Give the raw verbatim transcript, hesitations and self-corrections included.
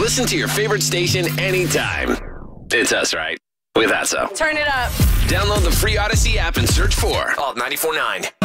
Listen to your favorite station anytime. It's us, right? With Asa. Turn it up. Download the free Odyssey app and search for Alt ninety-four point nine.